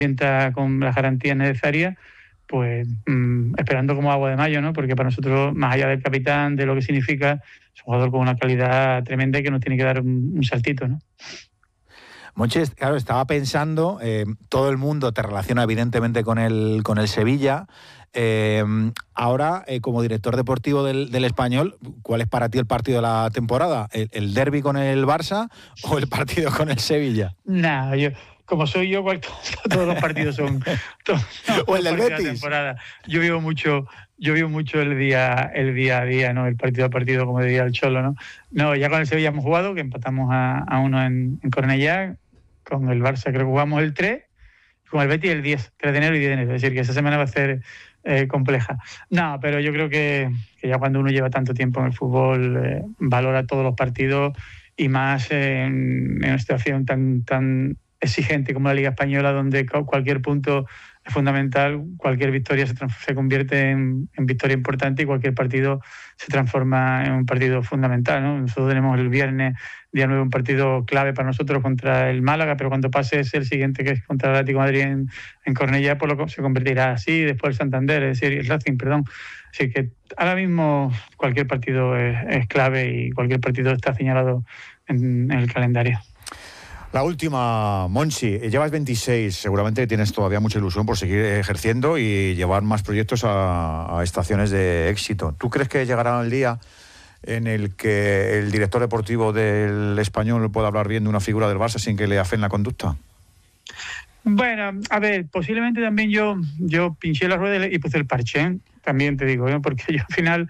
sienta con las garantías necesarias, pues esperando como agua de mayo, ¿no? Porque para nosotros, más allá del capitán, de lo que significa, es un jugador con una calidad tremenda y que nos tiene que dar un saltito, ¿no? Monchi, claro, estaba pensando, todo el mundo te relaciona evidentemente con el Sevilla. Ahora, como director deportivo del Español, ¿cuál es para ti el partido de la temporada? ¿El derbi con el Barça o el partido con el Sevilla? Nada, como soy yo, todos los partidos son o el del Betis. De la temporada. Yo vivo mucho el día a día, ¿no? El partido a partido, como diría el Cholo, ¿no? No, ya con el Sevilla hemos jugado, que empatamos a uno en Cornellá. Con el Barça creo que jugamos el 3, con el Betis el 10, 3 de enero y 10 de enero. Es decir, que esa semana va a ser compleja. No, pero yo creo que ya cuando uno lleva tanto tiempo en el fútbol, valora todos los partidos, y más en una situación tan exigente como la Liga Española, donde cualquier punto es fundamental, cualquier victoria se convierte en victoria importante, y cualquier partido se transforma en un partido fundamental, ¿no? Nosotros tenemos el viernes, día 9, un partido clave para nosotros contra el Málaga, pero cuando pase es el siguiente, que es contra el Atlético de Madrid en Cornellá, se convertirá así, después el Santander, es decir, el Racing, perdón. Así que ahora mismo cualquier partido es clave, y cualquier partido está señalado en el calendario. La última, Monchi, llevas 26, seguramente tienes todavía mucha ilusión por seguir ejerciendo y llevar más proyectos a estaciones de éxito. ¿Tú crees que llegará el día en el que el director deportivo del Español pueda hablar bien de una figura del Barça sin que le afeen la conducta? Bueno, a ver, posiblemente también yo pinché la rueda y puse el parche, también te digo, ¿no? Porque yo al final...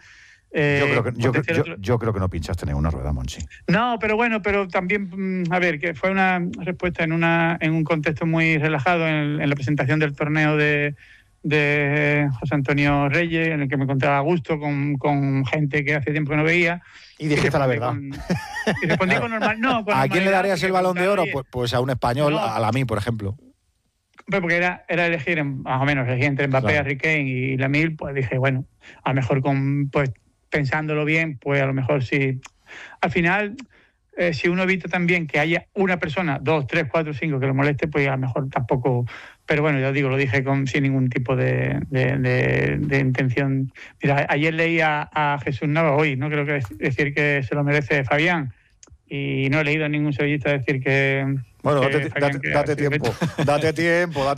Yo creo que no pinchaste ninguna rueda, Monchi. No, pero bueno, pero también, a ver, que fue una respuesta en un contexto muy relajado en la presentación del torneo de José Antonio Reyes, en el que me encontraba a gusto con gente que hace tiempo que no veía. Y dijiste la verdad. Y respondí con normal. No, con ¿A quién le darías el Balón de Oro? Bien. Pues a un español, a Lamine, por ejemplo. Porque era elegir, más o menos, elegir entre Mbappé, claro, Harry Kane y Lamine. Pues dije, bueno, a lo mejor pensándolo bien, pues a lo mejor sí. Al final, si uno evita también que haya una persona, 2, 3, 4, 5 que lo moleste, pues a lo mejor tampoco. Pero bueno, ya digo, lo dije sin ningún tipo de intención. Mira, ayer leí a Jesús Navas, hoy, ¿no? Creo que decir que se lo merece Fabián. Y no he leído a ningún sevillista decir que... Bueno, date tiempo. Date tiempo.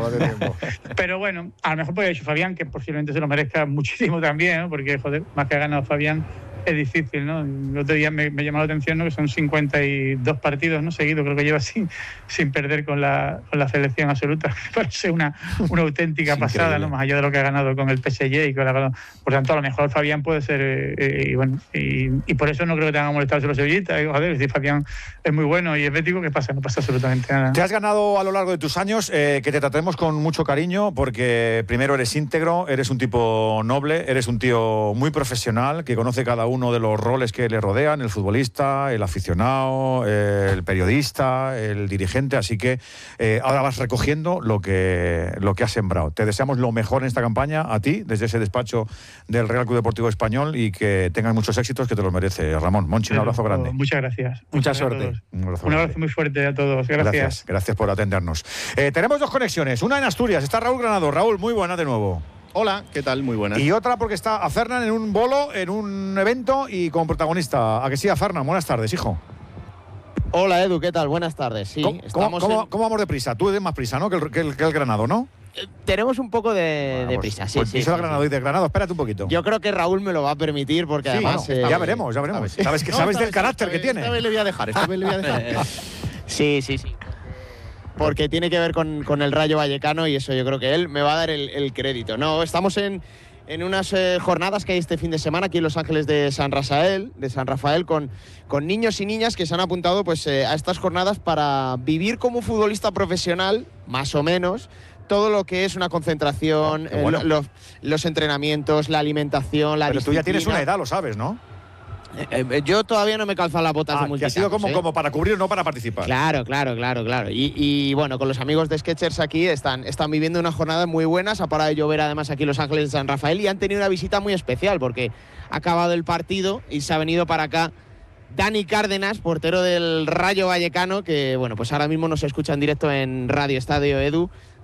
Pero bueno, a lo mejor podría haber dicho Fabián, que posiblemente se lo merezca muchísimo también, ¿no? Porque, joder, más que ha ganado Fabián, es difícil, ¿no? El otro día me llamó la atención, ¿no? Que son 52 partidos, ¿no? Seguidos, creo que lleva sin perder con la selección absoluta. Me parece una auténtica pasada, ¿no? Más allá de lo que ha ganado con el PSG y con por tanto, a lo mejor Fabián puede ser, y por eso no creo que tengan molestarse los sevillistas. Joder, si Fabián es muy bueno y es bético, ¿qué pasa? No pasa absolutamente nada. Te has ganado a lo largo de tus años que te tratemos con mucho cariño, porque primero eres íntegro, eres un tipo noble, eres un tío muy profesional, que conoce cada uno de los roles que le rodean, el futbolista, el aficionado, el periodista, el dirigente, así que ahora vas recogiendo lo que has sembrado. Te deseamos lo mejor en esta campaña, a ti, desde ese despacho del Real Club Deportivo Español, y que tengas muchos éxitos, que te los merece, Ramón. Monchi, un abrazo grande. Muchas gracias. Mucha suerte. Un abrazo muy fuerte a todos. Gracias por atendernos. Tenemos dos conexiones, una en Asturias, está Raúl Granado. Raúl, muy buena de nuevo. Hola, ¿qué tal? Muy buenas. Y otra porque está a Fernan en un bolo, en un evento y como protagonista. ¿A que sí, a Fernan? Buenas tardes, hijo. Hola, Edu, ¿qué tal? Buenas tardes. Sí, ¿Cómo vamos de prisa? Tú tienes más prisa, ¿no? Que el Granado, ¿no? Tenemos un poco de prisa, sí. Pues el Granado y de Granado, espérate un poquito. Yo creo que Raúl me lo va a permitir porque además... Bueno, ya veremos. Sabes del carácter que tiene. Esta vez le voy a dejar. Sí. Porque tiene que ver con el Rayo Vallecano, y eso yo creo que él me va a dar el crédito. No, estamos en unas jornadas que hay este fin de semana aquí en Los Ángeles de San Rafael, con niños y niñas que se han apuntado pues a estas jornadas para vivir como futbolista profesional, más o menos, todo lo que es una concentración, bueno, los entrenamientos, la alimentación, la disciplina. Pero tú ya tienes una edad, lo sabes, ¿no? Yo todavía no me calzan las botas de multitacos. Que ha sido como para cubrir, no para participar. Claro. Y bueno, con los amigos de Skechers aquí están viviendo unas jornadas muy buenas. Ha parado de llover además aquí en Los Ángeles de San Rafael y han tenido una visita muy especial porque ha acabado el partido y se ha venido para acá Dani Cárdenas, portero del Rayo Vallecano, que bueno, pues ahora mismo nos escucha en directo en Radio Estadio Edu.